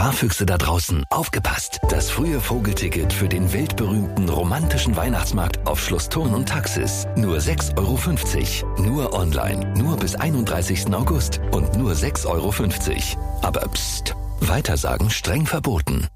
Sparfüchse da draußen, aufgepasst! Das frühe Vogelticket für den weltberühmten romantischen Weihnachtsmarkt auf Schloss Thurn und Taxis. Nur 6,50 Euro. Nur online. Nur bis 31. August. Und nur 6,50 Euro. Aber psst! Weitersagen streng verboten.